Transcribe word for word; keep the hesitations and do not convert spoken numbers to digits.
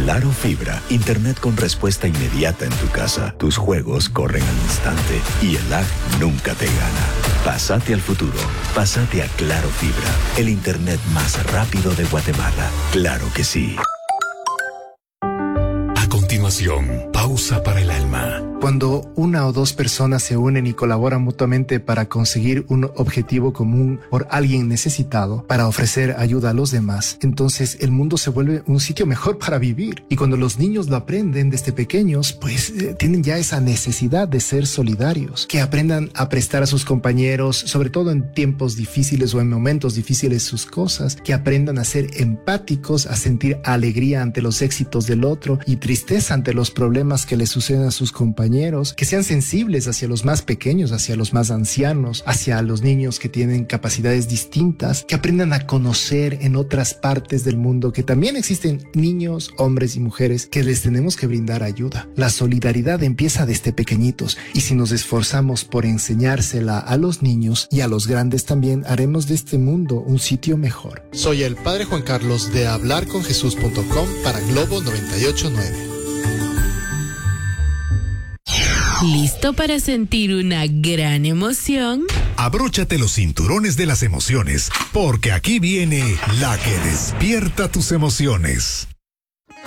Claro Fibra, internet con respuesta inmediata en tu casa. Tus juegos corren al instante y el lag nunca te gana. Pásate al futuro. Pásate a Claro Fibra, el internet más rápido de Guatemala. Claro que sí. A continuación, pausa para el alma. Cuando una o dos personas se unen y colaboran mutuamente para conseguir un objetivo común por alguien necesitado, para ofrecer ayuda a los demás, entonces el mundo se vuelve un sitio mejor para vivir. Y cuando los niños lo aprenden desde pequeños, pues eh, tienen ya esa necesidad de ser solidarios, que aprendan a prestar a sus compañeros, sobre todo en tiempos difíciles o en momentos difíciles sus cosas, que aprendan a ser empáticos, a sentir alegría ante los éxitos del otro y tristeza ante los problemas que le suceden a sus compañeros, que sean sensibles hacia los más pequeños, hacia los más ancianos, hacia los niños que tienen capacidades distintas, que aprendan a conocer en otras partes del mundo que también existen niños, hombres y mujeres que les tenemos que brindar ayuda. La solidaridad empieza desde pequeñitos y si nos esforzamos por enseñársela a los niños y a los grandes también, haremos de este mundo un sitio mejor. Soy el Padre Juan Carlos de hablar con jesús punto com para Globo noventa y ocho punto nueve. ¿Listo para sentir una gran emoción? Abróchate los cinturones de las emociones, porque aquí viene la que despierta tus emociones.